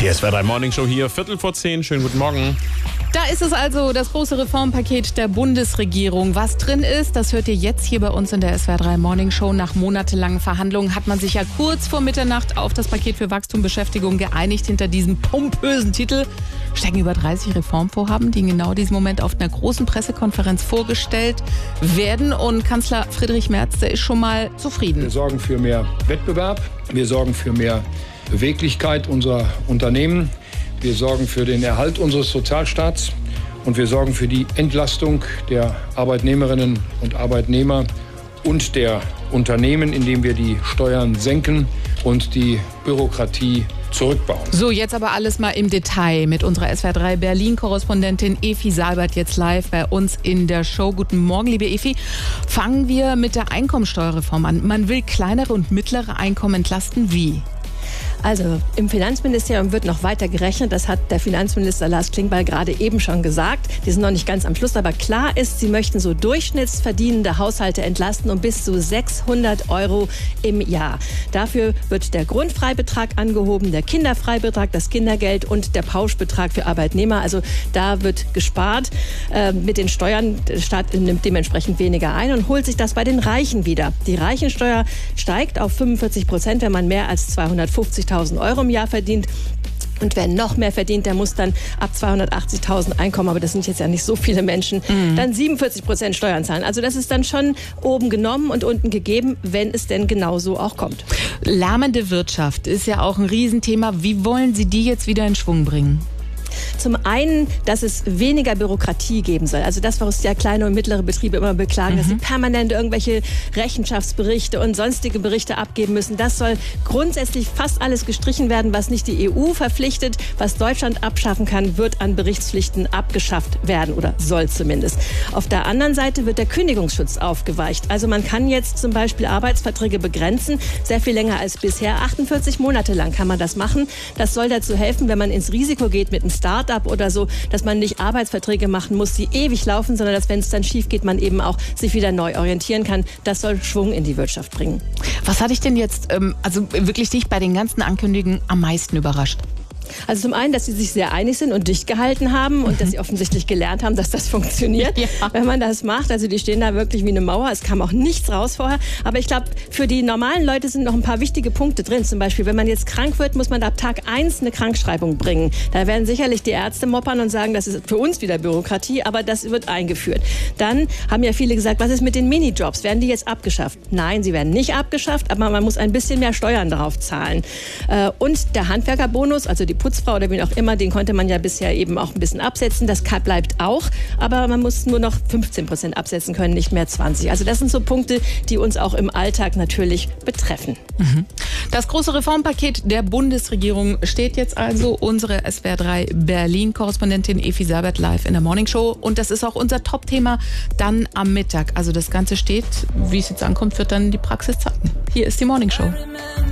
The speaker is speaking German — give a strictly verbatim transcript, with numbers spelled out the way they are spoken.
Die S W R drei Morning Show hier, Viertel vor zehn. Schönen guten Morgen. Da ist es also, das große Reformpaket der Bundesregierung. Was drin ist, das hört ihr jetzt hier bei uns in der S W R drei Morning Show. Nach monatelangen Verhandlungen hat man sich ja kurz vor Mitternacht auf das Paket für Wachstum, Beschäftigung geeinigt. Hinter diesem pompösen Titel stecken über dreißig Reformvorhaben, die in genau diesem Moment auf einer großen Pressekonferenz vorgestellt werden. Und Kanzler Friedrich Merz, der ist schon mal zufrieden. Wir sorgen für mehr Wettbewerb, wir sorgen für mehr Beweglichkeit unserer Unternehmen. Wir sorgen für den Erhalt unseres Sozialstaats und wir sorgen für die Entlastung der Arbeitnehmerinnen und Arbeitnehmer und der Unternehmen, indem wir die Steuern senken und die Bürokratie zurückbauen. So, jetzt aber alles mal im Detail mit unserer S W R drei Berlin-Korrespondentin Evi Salbert jetzt live bei uns in der Show. Guten Morgen, liebe Evi. Fangen wir mit der Einkommensteuerreform an. Man will kleinere und mittlere Einkommen entlasten. Wie? Also im Finanzministerium wird noch weiter gerechnet. Das hat der Finanzminister Lars Klingbeil gerade eben schon gesagt. Die sind noch nicht ganz am Schluss, aber klar ist, sie möchten so durchschnittsverdienende Haushalte entlasten um bis zu sechshundert Euro im Jahr. Dafür wird der Grundfreibetrag angehoben, der Kinderfreibetrag, das Kindergeld und der Pauschbetrag für Arbeitnehmer. Also da wird gespart. Äh, mit den Steuern, der Staat nimmt dementsprechend weniger ein und holt sich das bei den Reichen wieder. Die Reichensteuer steigt auf fünfundvierzig Prozent, wenn man mehr als zweihundertfünfzigtausend Euro im Jahr verdient. Und wer noch mehr verdient, der muss dann ab zweihundertachtzigtausend Einkommen, aber das sind jetzt ja nicht so viele Menschen, mhm. dann siebenundvierzig Prozent Steuern zahlen. Also das ist dann schon oben genommen und unten gegeben, wenn es denn genauso auch kommt. Lahmende Wirtschaft ist ja auch ein Riesenthema. Wie wollen Sie die jetzt wieder in Schwung bringen? Zum einen, dass es weniger Bürokratie geben soll. Also das, was ja kleine und mittlere Betriebe immer beklagen, mhm. dass sie permanent irgendwelche Rechenschaftsberichte und sonstige Berichte abgeben müssen. Das soll grundsätzlich fast alles gestrichen werden, was nicht die E U verpflichtet. Was Deutschland abschaffen kann, wird an Berichtspflichten abgeschafft werden oder soll zumindest. Auf der anderen Seite wird der Kündigungsschutz aufgeweicht. Also man kann jetzt zum Beispiel Arbeitsverträge begrenzen, sehr viel länger als bisher. achtundvierzig Monate lang kann man das machen. Das soll dazu helfen, wenn man ins Risiko geht mit einem Start-up oder so, dass man nicht Arbeitsverträge machen muss, die ewig laufen, sondern dass, wenn es dann schief geht, man eben auch sich wieder neu orientieren kann. Das soll Schwung in die Wirtschaft bringen. Was hat dich denn jetzt, ähm, also wirklich dich bei den ganzen Ankündigungen am meisten überrascht? Also zum einen, dass sie sich sehr einig sind und dicht gehalten haben und mhm. dass sie offensichtlich gelernt haben, dass das funktioniert, ja. wenn man das macht. Also die stehen da wirklich wie eine Mauer. Es kam auch nichts raus vorher. Aber ich glaube, für die normalen Leute sind noch ein paar wichtige Punkte drin. Zum Beispiel, wenn man jetzt krank wird, muss man ab Tag eins eine Krankschreibung bringen. Da werden sicherlich die Ärzte moppern und sagen, das ist für uns wieder Bürokratie, aber das wird eingeführt. Dann haben ja viele gesagt, was ist mit den Minijobs? Werden die jetzt abgeschafft? Nein, sie werden nicht abgeschafft, aber man muss ein bisschen mehr Steuern darauf zahlen. Und der Handwerkerbonus, also die Putzfrau oder wen auch immer, den konnte man ja bisher eben auch ein bisschen absetzen. Das bleibt auch, aber man muss nur noch fünfzehn Prozent absetzen können, nicht mehr zwanzig. Also das sind so Punkte, die uns auch im Alltag natürlich betreffen. Das große Reformpaket der Bundesregierung steht jetzt also. Unsere S W R drei Berlin-Korrespondentin Evi Salbert live in der Morning Show. Und das ist auch unser Top-Thema dann am Mittag. Also das Ganze steht, wie es jetzt ankommt, wird dann die Praxis zeigen. Hier ist die Morning Show.